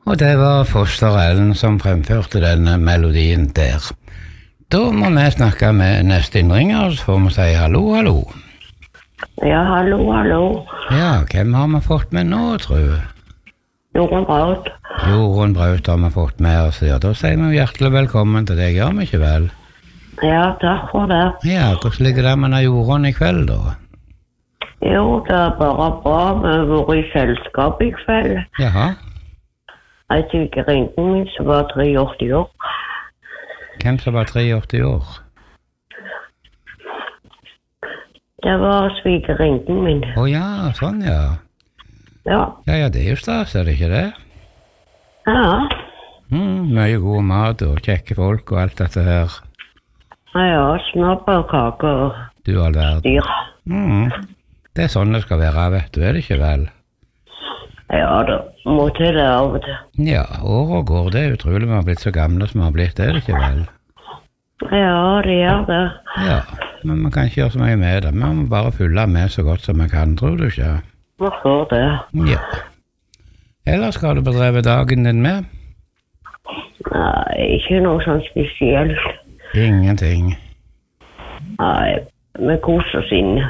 Og det var Foster Ellen som fremførte denne melodien der. Da må vi snakke med neste innringer, så får vi si hallo, hallo. Ja, hallo, hallo. Ja, hvem har vi fått med nå, tror du? Jorunn Braut. Jorunn Braut har vi fått med oss, ja. Da sier vi hjertelig velkommen til deg, gjør vi ikke vel? Ja, takk for det. Ja, hvordan ligger det med Jorunn i kveld, da? Jo, det er bare bra. Vi har vært i selskap i kveld. Jaha. Jeg tykker ringen min som var 83 år. Hvem som var 83 år? Det var svigeringen min. Ja, sånn ja. Ja. Ja, det er jo stas, er det ikke det? Ja. Mye god mat og kjekke folk og alt dette her. Ja, snabb og kake og Du all verden. styr. Det er sånn det skal være, vet du, er det ikke vel? Ja, det må til det av og til. Ja, år og går, det er utrolig vi har blitt så gamle som vi har blitt, er det ikke vel? Ja, det gjør det. Ja, men man kan ikke gjøre så mye med det, man må bare fylle med så godt som man kan, tror du ikke? Hvorfor det? Ja. Ellers skal du bedreve dagen din med? Nei, ikke noe sånn spesielt. Ingenting. Nei, vi koser oss inne.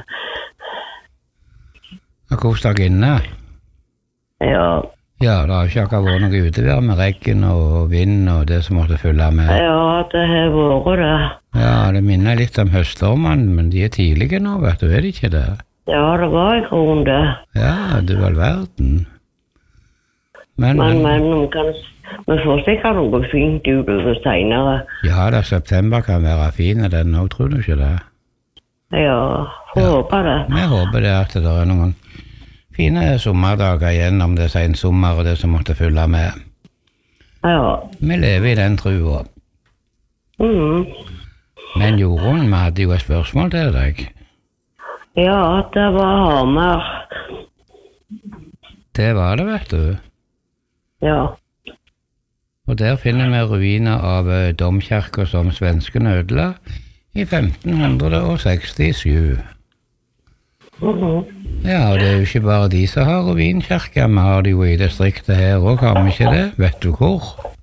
Og kos deg inne? Ja. Ja, det har ikke akkurat vært noe utevær med regn og vind og det som måtte fylle med. Ja, det har vært det. Ja, det minner litt om høststormene, men de er tidlige nå, vet du, er de ikke det? Ja, det var i grunnen det. Ja, du all verden. Men vi får sikkert noe fint utover senere. ja, da september kan være fin, den også, tror du ikke det? Ja, håper det. Vi håper det at det er noen fine sommerdager igjen, om det er sen sommer og det som måtte fylle med. Ja. Vi lever i den trua. Men Jorunn, vi hadde jo et spørsmål til deg. Ja, det var Hamar. Det var det, vet du. Ja. Og der finner vi ruiner av domkirker som svenskene ødela i 1567. Ja, og det er jo ikke bare de som har ruinkirker, vi har det jo i distriktet her også, har vi ikke det? Vet du hvor?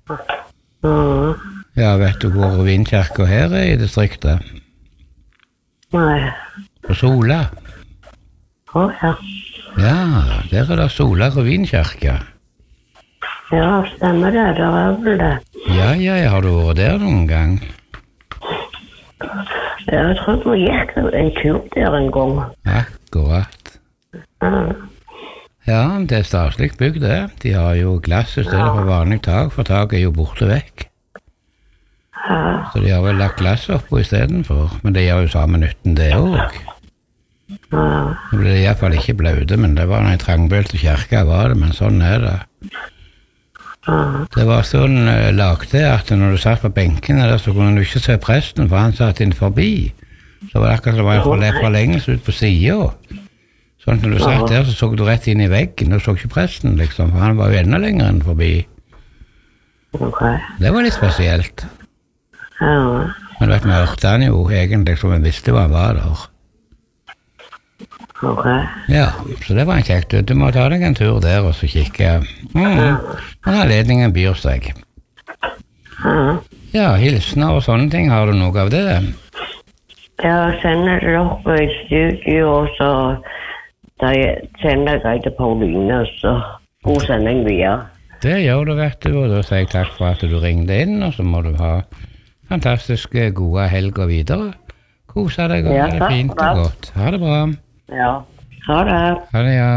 Ja, vet du hvor ruinkirker her er i distriktet? Nei. På Sola. Ja. Ja, der er det Sola ruinkirke. Ja, stemmer det. Det er vel det. Ja, har du vært der noen gang? Ja, jeg tror vi gikk en tur der en gang. Akkurat. Ja, det er staselig bygd det. De har jo glass i stedet for vanlig tak, for tak er jo borte vekk. Så de har vel lagt glass oppå i stedet for, men det gjør jo samme nytten det også. Det ble i hvert fall ikke bløde, men det var en trangbølte kirke var det, men sånn er det. Det var sånn lagt det at når du satt på benkene der, så kunne du ikke se presten, for han satt inn forbi. Så var det akkurat som det var en forlengelse ut på siden. Sånn at når du satt der, så du rett inn i veggen, og så ikke presten, liksom, for han var jo enda lenger enn forbi. Det var litt spesielt. Men du vet, vi hørte han jo egentlig som vi visste hva han var der. Ja, så det var en kjekt. Du må ta deg en tur der og så kikke. Og anledningen byr seg. Ja, hilsener og sånne ting, har du noe av det? Ja, sender dere i studio, og så sender jeg til Pauline, så god sending via. Det gjør du, vet du, og da sier jeg takk for at du ringte inn, og så må du ha fantastisk gode helger videre. Kose deg og ha det fint og godt. Ha det bra. Ja, ha det. Ha det, ja.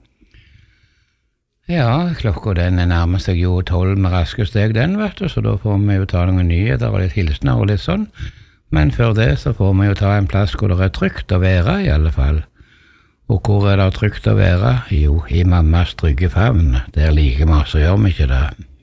Ja, klokka den nærmer seg jo 12 med raske steg den, vet du, så da får vi jo ta noen nyheter og litt hilsener og litt sånn. Men før det så får vi jo ta en plass hvor det er trygt å være i alle fall. Og hvor er det trygt å være? Jo, i mammas trygge favn. Der liker vi, så gjør vi ikke det.